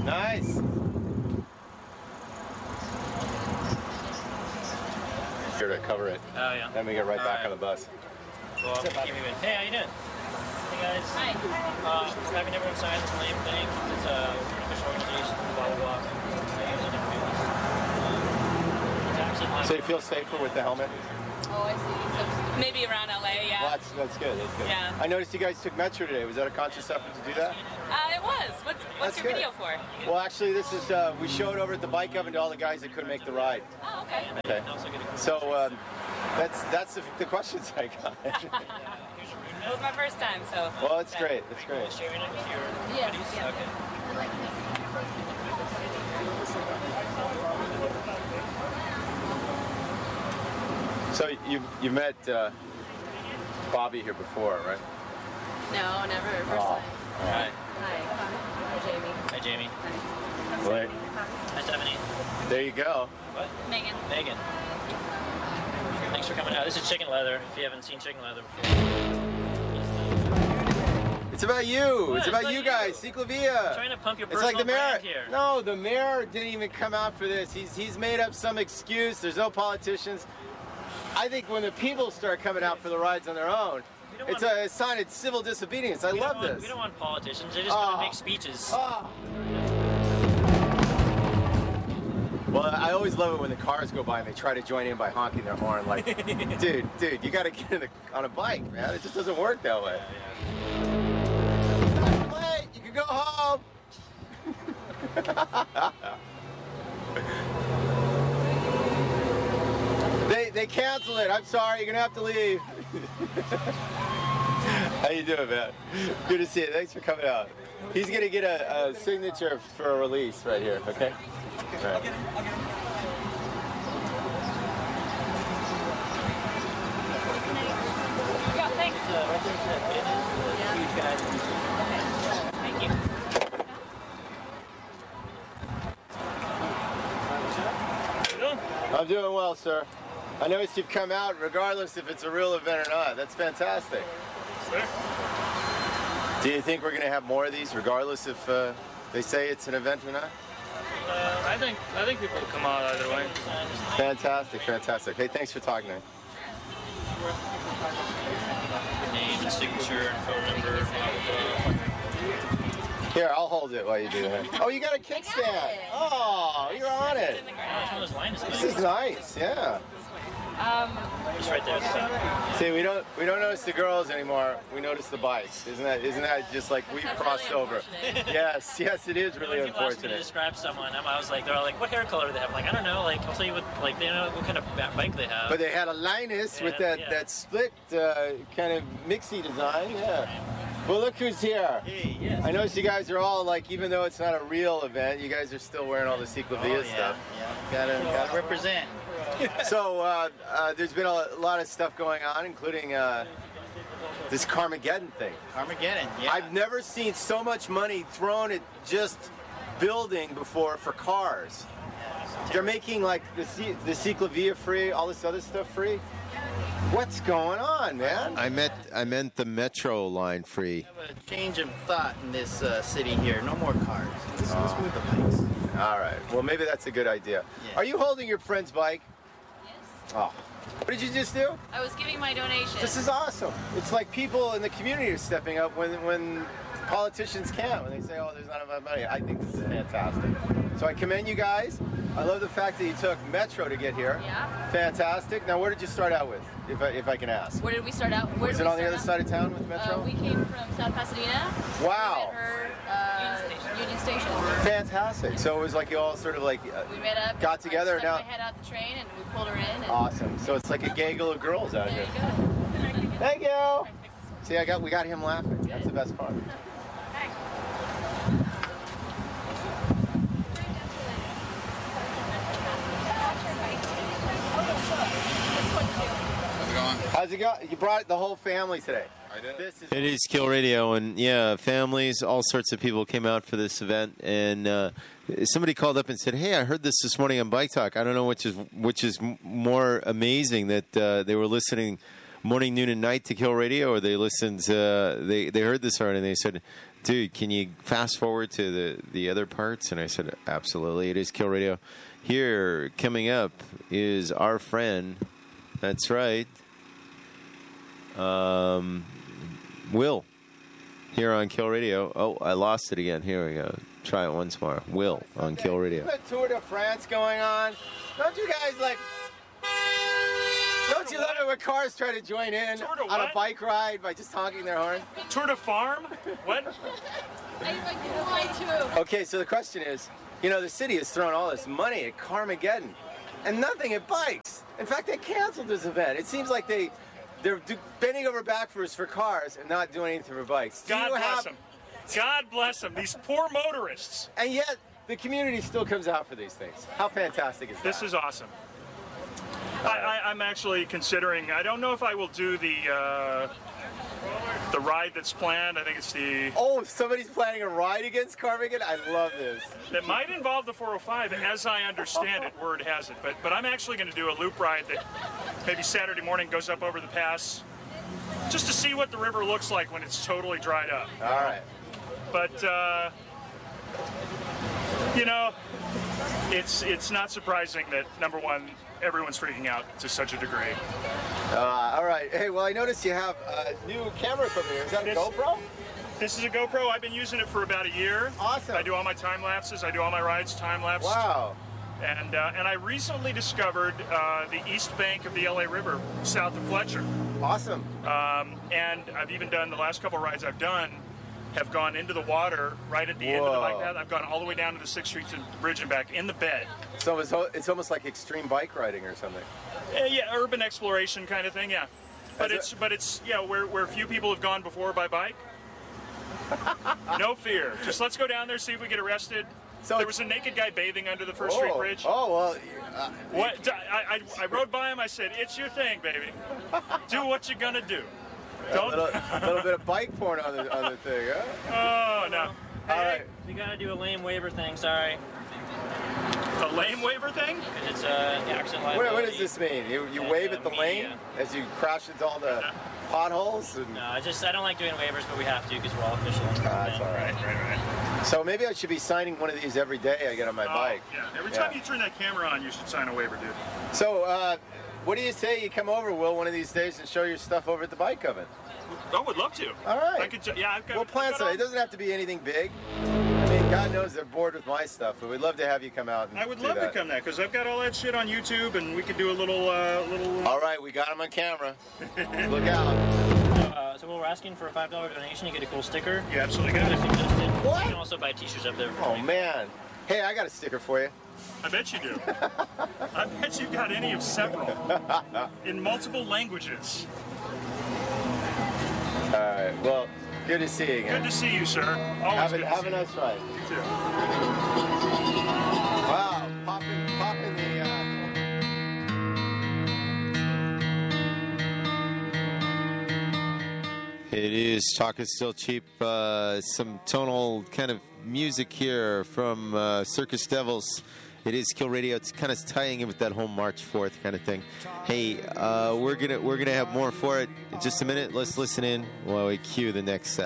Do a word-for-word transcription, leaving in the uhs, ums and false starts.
Nice. Here to cover it. Oh, yeah. Then we get right All back right. on the bus. Well, keep moving. Hey, how you doing? Hey, guys. Hi. Uh, having everyone sign this claim thing. It's a we're an official organization, blah, blah, blah. I usually don't do this. Um, it's actually my So you feel safer with the helmet? Oh, I see. So maybe around L A, yeah. Well, that's, that's good. That's good. Yeah. I noticed you guys took Metro today. Was that a conscious effort to do that? Uh, it was. What's, what's That's your good. video for? Well, actually, this is, uh, we showed over at the bike oven to all the guys that couldn't make the ride. Oh, okay. Okay. So, um, that's that's the, the questions I got. It was my first time, so. Well, it's great. It's great. sharing it with your Yes, buddies? yeah. Okay. So you you met uh, Bobby here before, right? No, never. First Oh. time. Hi. Hi. Hi, Jamie. Hi, Jamie. Wait. Hi, Stephanie. There you go. What? Megan. Megan. Thanks for coming out. This is Chicken Leather, if you haven't seen Chicken Leather before. It's about you. What? It's It's about about you you. guys. Ciclavia. I'm trying to pump your It's personal like the mayor. brand here. No, the mayor didn't even come out for this. He's he's made up some excuse. There's no politicians. I think when the people start coming out for the rides on their own, We don't it's want- a sign of civil disobedience. I We love don't want, this. We don't want politicians. They just Oh. want to make speeches. Ah. Well, I always love it when the cars go by and they try to join in by honking their horn. Like, dude, dude, you got to get in the, on a bike, man. It just doesn't work that way. Late, you can go home. they they canceled it. I'm sorry. You're gonna have to leave. How you doing, man? Good to see you. Thanks for coming out. He's gonna get a, a signature for a release right here. Okay. All right. Yeah, thanks. It's, uh, right there's that business, the huge guy. Thank you. How you doing? I'm doing well, sir. I noticed you've come out regardless if it's a real event or not. That's fantastic. Sir? Do you think we're going to have more of these regardless if uh, they say it's an event or not? Uh, I think I think people will come out either way. Fantastic, fantastic. Hey, thanks for talking to me. Your name and signature and phone number. blah, blah, Here, I'll hold it while you do that. Oh, you got a kickstand. it. Oh, you're on it. blah. Oh, it's one of those Linus This things. is nice, yeah. Um, Just right there at the top. See, we don't we don't notice the girls anymore. We notice the bikes. Isn't that isn't that just like we've That's crossed really over? unfortunate. Yes, yes, it is really When people ask me to unfortunate. describe someone, I'm, I was like, they're all like, what hair color do they have? I'm like, I don't know. Like, I'll tell you what, like, they don't know what kind of ba- bike they have. But they had a Linus with Yeah, that, yeah. that split uh, kind of mixy design, yeah. Well, look who's here. Hey, yes. I notice you guys are all like, even though it's not a real event, you guys are still wearing all the Ciclavia Oh, stuff. yeah. Gotta, gotta represent. So uh, uh, there's been a lot of stuff going on, including uh, this Carmageddon thing. Armageddon, yeah. I've never seen so much money thrown at just building before for cars. They're making like the C- the Ciclavia free, all this other stuff free. What's going on, man? I meant I meant the Metro line free. have a change of thought in this uh, city here. No more cars. Let's, let's move the bikes. All right. Well, maybe that's a good idea. Yeah. Are you holding your friend's bike? yes. Oh. What did you just do? I was giving my donation. This is awesome. It's like people in the community are stepping up when when politicians can't, when they say, oh, there's not enough money. I think this is fantastic. So I commend you guys. I love the fact that you took Metro to get here. Yeah. Fantastic. Now, where did you start out with, if I, if I can ask? Where did we start out? Where Was did it we on the start other out? side of town with Metro? Uh, we came from South Pasadena. Wow. We met her uh, Union Station. Fantastic. So it was like you all sort of like uh, We met up. got together I and stuck now. my head out the train and we pulled her in. And Awesome. So it's like a gaggle of girls out there here. you go. Thank you. See, I got we got him laughing. That's the best part. How's it going? How's it going? You brought the whole family today. I did. This is It is Kill Radio, and yeah, families, all sorts of people came out for this event, and uh, somebody called up and said, "Hey, I heard this this morning on Bike Talk. I don't know which is which is m- more amazing that uh, they were listening morning, noon, and night to Kill Radio, or they listened, uh, they they heard this already, and they said dude, can you fast forward to the, the other parts? And I said, absolutely. It is Kill Radio. Here, coming up, is our friend. That's right. Um, Will. Here on Kill Radio. Oh, I lost it again. Here we go. Try it once more. Will on Kill Radio. Isn't the Tour de France going on? Don't you guys like... Don't you love it when cars try to join in Tour de on a what? bike ride by just honking their horn? Tour de Farm? What? I like to fly too. Okay, so the question is, you know, the city has thrown all this money at Carmageddon and nothing at bikes. In fact, they canceled this event. It seems like they, they're do, bending over backwards for cars and not doing anything for bikes. Do God you bless have, them. God bless them. These poor motorists. And yet, the community still comes out for these things. How fantastic is that? This is awesome. I, I, I'm actually considering, I don't know if I will do the uh, the ride that's planned. I think it's the... Oh, somebody's planning a ride against Carmageddon? I love this. That might involve the four oh five, as I understand it, word has it. But, but I'm actually going to do a loop ride that maybe Saturday morning goes up over the pass just to see what the river looks like when it's totally dried up. All right. But, uh, you know, it's it's not surprising that, number one, everyone's freaking out to such a degree. Uh, all right. Hey, well, I noticed you have a new camera equipment here. Is that a This- GoPro? This is a GoPro. I've been using it for about a year. Awesome. I do all my time lapses. I do all my rides time lapse. Wow. And uh, and I recently discovered uh, the east bank of the L A River, south of Fletcher. Awesome. Um, and I've even done the last couple rides I've done have gone into the water right at the end of the Whoa. bike path. I've gone all the way down to the sixth Street Bridge and back in the bed. So it's, it's almost like extreme bike riding or something. Uh, yeah, urban exploration kind of thing. Yeah, but Is it's it- but it's yeah where where few people have gone before by bike. No fear. Just let's go down there, see if we get arrested. So there it's- was a naked guy bathing under the First Street Oh. Bridge. Oh, well. Uh, What? I, I, I rode by him. I said, "It's your thing, baby. Do what you're gonna do. a Don't." little, a little bit of bike porn on the, on the thing, huh? Oh no. All right. We gotta do a lame waiver thing, sorry. A lame waiver thing? Because it's uh, the accident What, liability. what does this mean? You, you And, wave uh, at the media. lane as you crash into all the potholes? And, No, I just, I don't like doing waivers, but we have to because we're all official. Ah, that's all right. Right, right. So maybe I should be signing one of these every day I get on my Oh, bike. yeah. Every time Yeah. you turn that camera on, you should sign a waiver, dude. So, uh, what do you say you come over, Will, one of these days and show your stuff over at the bike oven? I would love to. All right. I could. ju- Yeah, I've got. We'll I've plan got something. all- It doesn't have to be anything big. I mean, God knows they're bored with my stuff, but we'd love to have you come out and I would do love that. to come there because I've got all that shit on YouTube, and we could do a little, uh, little. All right, we got him on camera. Look out. Uh, so we're asking for a five dollar donation. You get a cool sticker. You absolutely got it. What? You can also buy t-shirts up there. For Oh, free. man. Hey, I got a sticker for you. I bet you do. I bet you've got any of several in multiple languages. All right, well, good to see you again. Good to see you, sir. Always Have a, good to have see a you. nice ride. You too. Wow, popping, popping the. Uh... It is Talk is Still Cheap. Uh, some tonal kind of music here from uh, Circus Devils. It is Kill Radio. It's kind of tying in with that whole March fourth kind of thing. Hey, uh, we're gonna we're gonna have more for it in just a minute. Let's listen in while we cue the next set.